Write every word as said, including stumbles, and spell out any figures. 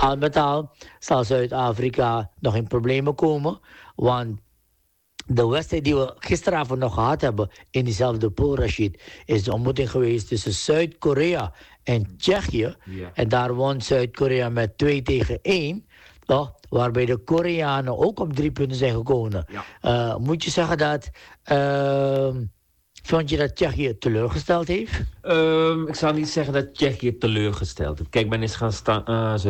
al met al zal Zuid-Afrika nog in problemen komen. Want de wedstrijd die we gisteravond nog gehad hebben in diezelfde pool, Rashid, is de ontmoeting geweest tussen Zuid-Korea en Tsjechië. Ja. En daar won Zuid-Korea met twee tegen één. Toch? Waarbij de Koreanen ook op drie punten zijn gekomen. Ja. Uh, moet je zeggen dat... Uh, vond je dat Tsjechië teleurgesteld heeft? Um, ik zou niet zeggen dat Tsjechië teleurgesteld heeft. Kijk, men is gaan staan... Uh,